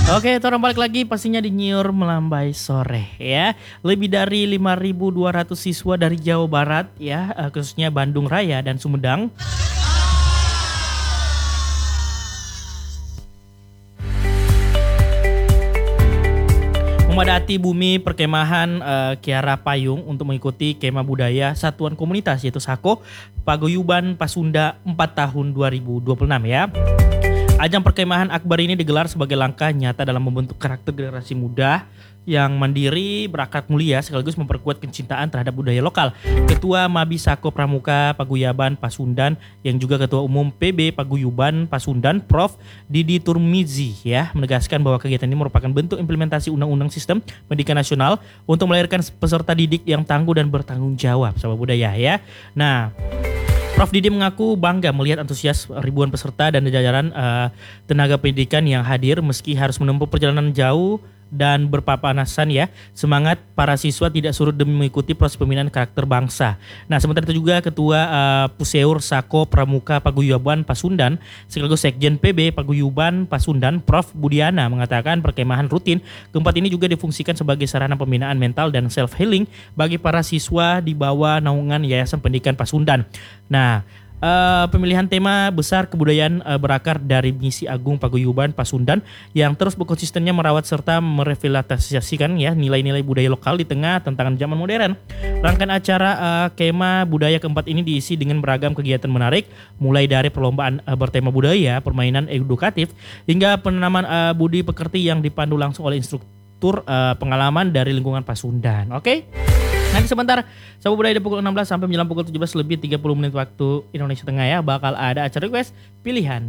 Oke, orang balik lagi pastinya di Nyiur Melambai Sore ya. Lebih dari 5.200 siswa dari Jawa Barat ya, khususnya Bandung Raya dan Sumedang memadati bumi perkemahan Kiara Payung untuk mengikuti kemah budaya Satuan Komunitas yaitu SAKO Paguyuban Pasunda 4 tahun 2026 ya. Ajang perkemahan akbar ini digelar sebagai langkah nyata dalam membentuk karakter generasi muda yang mandiri, berakhlak mulia sekaligus memperkuat kecintaan terhadap budaya lokal. Ketua Mabi Sako Pramuka Paguyuban Pasundan yang juga Ketua Umum PB Paguyuban Pasundan Prof Didi Turmizi ya menegaskan bahwa kegiatan ini merupakan bentuk implementasi Undang-Undang Sistem Pendidikan Nasional untuk melahirkan peserta didik yang tangguh dan bertanggung jawab sama budaya ya. Nah, Prof Didi mengaku bangga melihat antusias ribuan peserta dan jajaran tenaga pendidikan yang hadir meski harus menempuh perjalanan jauh dan berpapanasan ya. Semangat para siswa tidak surut demi mengikuti proses pembinaan karakter bangsa. Nah, sementara itu juga Ketua Puseur Sako Pramuka Paguyuban Pasundan sekaligus Sekjen PB Paguyuban Pasundan Prof Budiana mengatakan perkemahan rutin keempat ini juga difungsikan sebagai sarana pembinaan mental dan self healing bagi para siswa di bawah naungan Yayasan Pendidikan Pasundan. Nah, pemilihan tema besar kebudayaan berakar dari misi agung Paguyuban Pasundan yang terus berkonsistennya merawat serta merevitalisasikan ya nilai-nilai budaya lokal di tengah tantangan zaman modern. Rangkaian acara kemah budaya keempat ini diisi dengan beragam kegiatan menarik, mulai dari perlombaan bertema budaya, permainan edukatif, hingga penanaman budi pekerti yang dipandu langsung oleh instruktur pengalaman dari lingkungan Pasundan. Oke? Nanti sebentar Sabu Budaya di pukul 16 sampai menjelang pukul 17 lebih 30 menit waktu Indonesia Tengah ya bakal ada acara request pilihan